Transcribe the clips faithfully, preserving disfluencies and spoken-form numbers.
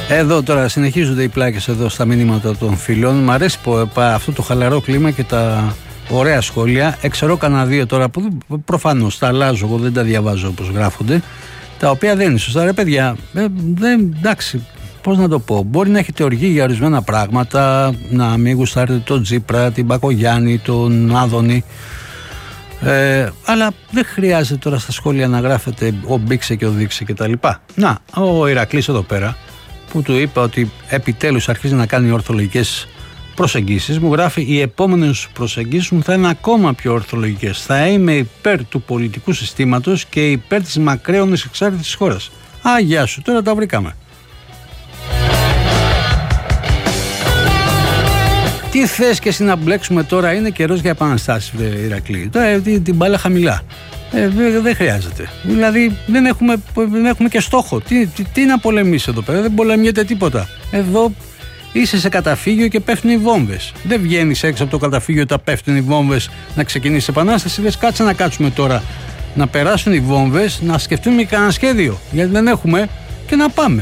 Εδώ τώρα συνεχίζονται οι πλάκες εδώ στα μηνύματα των φίλων. Μ' αρέσει αυτό το χαλαρό κλίμα και τα ωραία σχόλια. Εξαιρώ κανένα δύο τώρα που προφανώς τα αλλάζω, εγώ δεν τα διαβάζω όπως γράφονται, τα οποία δεν είναι σωστά. Ρε παιδιά, ε, δεν, εντάξει, πώς να το πω, μπορεί να έχετε οργή για ορισμένα πράγματα, να μην γουστάρετε τον Τζίπρα, την Μπακογιάννη, τον Άδωνη, ε, αλλά δεν χρειάζεται τώρα στα σχόλια να γράφετε ο μπήξε και ο δείξε και τα λοιπά. Να, ο Ηρακλής εδώ πέρα που του είπα ότι επιτέλους αρχίζει να κάνει ορθολογικές προσεγγίσεις, μου γράφει: οι επόμενες προσεγγίσεις μου θα είναι ακόμα πιο ορθολογικές. Θα είμαι υπέρ του πολιτικού συστήματος και υπέρ της μακραίωνης εξάρτητης χώρας. Α, γεια σου, τώρα τα βρήκαμε. Τι θες και εσύ να μπλέξουμε τώρα, είναι καιρός για επαναστάσεις, Ηρακλή. Τώρα την μπάλα χαμηλά. Ε, δεν χρειάζεται. Δηλαδή δεν έχουμε, δεν έχουμε και στόχο. Τι, τι, τι να πολεμήσεις εδώ πέρα, δεν πολεμιέται τίποτα. Εδώ είσαι σε καταφύγιο και πέφτουν οι βόμβες. Δεν βγαίνεις έξω από το καταφύγιο όταν πέφτουν οι βόμβες να ξεκινήσει επανάσταση. Λες κάτσε να κάτσουμε τώρα να περάσουν οι βόμβες, να σκεφτούμε κανένα σχέδιο. Γιατί δεν έχουμε και να πάμε.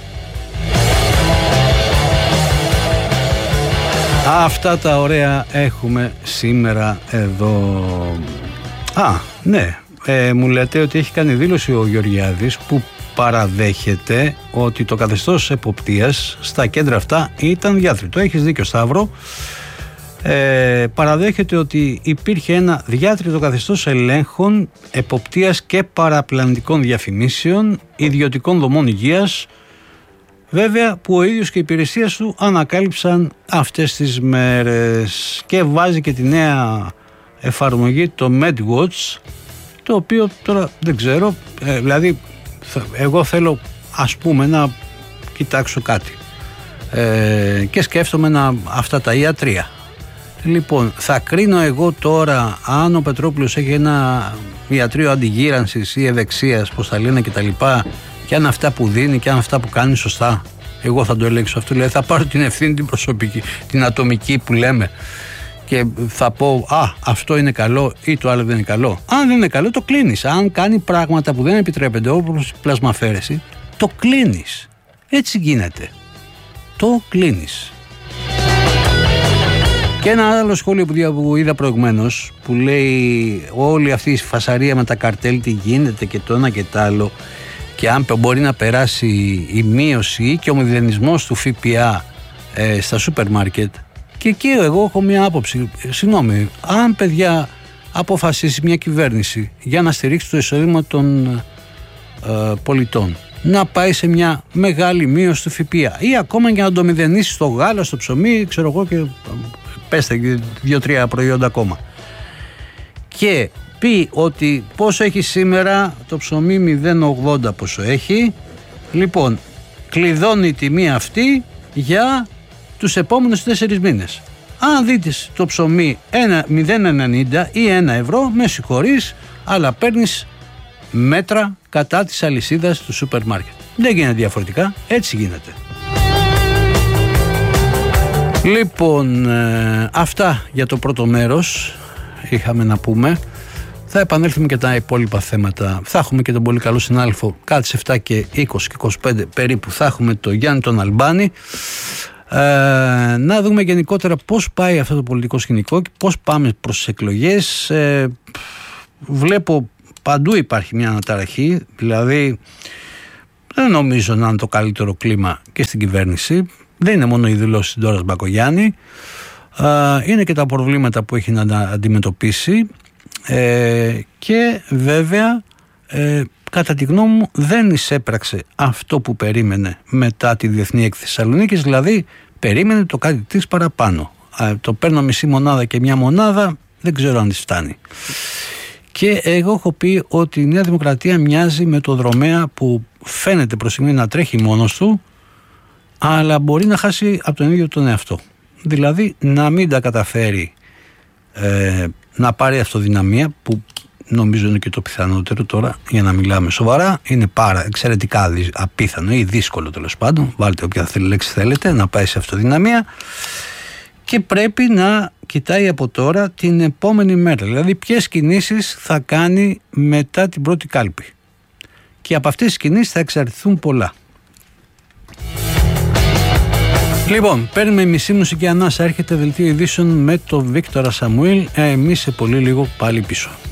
Αυτά τα ωραία έχουμε σήμερα εδώ. Α, ναι, ε, μου λέτε ότι έχει κάνει δήλωση ο Γεωργιάδης που παραδέχεται ότι το καθεστώς εποπτείας στα κέντρα αυτά ήταν διάτριτο. Έχεις δίκιο, Σταύρο. Ε, παραδέχεται ότι υπήρχε ένα διάτριτο καθεστώς ελέγχων, εποπτείας και παραπλανητικών διαφημίσεων, ιδιωτικών δομών υγείας, βέβαια που ο ίδιος και οι υπηρεσίες του ανακάλυψαν αυτές τις μέρες, και βάζει και τη νέα εφαρμογή, το MedWatch, το οποίο τώρα δεν ξέρω, ε, δηλαδή εγώ θέλω ας πούμε να κοιτάξω κάτι ε, και σκέφτομαι να, αυτά τα ιατρία. Λοιπόν, θα κρίνω εγώ τώρα αν ο Πετρόπουλος έχει ένα ιατρείο αντιγύρανσης ή ευεξίας, πώς θα λένε, και τα λοιπά, και αν αυτά που δίνει και αν αυτά που κάνει σωστά. Εγώ θα το ελέγξω αυτό, δηλαδή θα πάρω την ευθύνη την προσωπική, την ατομική που λέμε, και θα πω α, αυτό είναι καλό ή το άλλο δεν είναι καλό. Αν δεν είναι καλό, το κλείνεις. Αν κάνει πράγματα που δεν επιτρέπεται, όπως η πλασμαφέρεση, το κλείνεις. Έτσι γίνεται. Το κλείνεις. Και ένα άλλο σχόλιο που είδα προηγουμένως, που λέει όλη αυτή η φασαρία με τα καρτέλ, τι γίνεται και το ένα και το άλλο, και αν μπορεί να περάσει η μείωση ή και ο μηδενισμός του ΦΠΑ ε, στα σούπερ μάρκετ. Και εκεί εγώ έχω μια άποψη. Συγγνώμη, αν παιδιά αποφασίσει μια κυβέρνηση για να στηρίξει το εισόδημα των ε, πολιτών, να πάει σε μια μεγάλη μείωση του ΦΠΑ ή ακόμα και να το μηδενίσει στο γάλα, στο ψωμί, ξέρω εγώ, και πέστε δύο-τρία προϊόντα ακόμα, και πει ότι πόσο έχει σήμερα το ψωμί, μηδέν κόμμα ογδόντα πόσο έχει, λοιπόν κλειδώνει η τιμή αυτή για τους επόμενους τέσσερις μήνες. Αν δείτε το ψωμί μηδέν κόμμα ενενήντα ή ένα ευρώ, με συγχωρείς, αλλά παίρνεις μέτρα κατά της αλυσίδας του σούπερ μάρκετ. Δεν γίνεται διαφορετικά, έτσι γίνεται. Λοιπόν, ε, αυτά για το πρώτο μέρος είχαμε να πούμε. Θα επανέλθουμε και τα υπόλοιπα θέματα. Θα έχουμε και τον πολύ καλό συνάδελφο κάτι στις επτά και είκοσι και είκοσι πέντε περίπου. Θα έχουμε το Γιάννη τον Αλμπάνη. Ε, να δούμε γενικότερα πώς πάει αυτό το πολιτικό σκηνικό και πώς πάμε προς τις εκλογές. Ε, βλέπω παντού υπάρχει μια αναταραχή, δηλαδή δεν νομίζω να είναι το καλύτερο κλίμα και στην κυβέρνηση. Δεν είναι μόνο οι δηλώσεις της Ντόρας Μπακογιάννη, ε, είναι και τα προβλήματα που έχει να αντιμετωπίσει, ε, και βέβαια ε, κατά τη γνώμη μου δεν εισέπραξε αυτό που περίμενε μετά τη Διεθνή Έκθεση Θεσσαλονίκης, δηλαδή περίμενε το κάτι της παραπάνω. Ε, το παίρνω μισή μονάδα και μια μονάδα, δεν ξέρω αν της φτάνει. Και εγώ έχω πει ότι η Νέα Δημοκρατία μοιάζει με το δρομέα που φαίνεται προς στιγμή να τρέχει μόνος του, αλλά μπορεί να χάσει από τον ίδιο τον εαυτό. Δηλαδή να μην τα καταφέρει ε, να πάρει αυτοδυναμία, που νομίζω είναι και το πιθανότερο τώρα, για να μιλάμε σοβαρά. Είναι πάρα εξαιρετικά απίθανο ή δύσκολο, τέλος πάντων, βάλτε όποια λέξη θέλετε, να πάει σε αυτοδυναμία, και πρέπει να κοιτάει από τώρα την επόμενη μέρα, δηλαδή ποιες κινήσεις θα κάνει μετά την πρώτη κάλπη, και από αυτές τις κινήσεις θα εξαρτηθούν πολλά. Λοιπόν, παίρνουμε μισή μουσική ανάσα. Έρχεται δελτίο ειδήσεων με τον Βίκτορα Σαμουήλ. Ε, εμείς σε πολύ λίγο πάλι πίσω.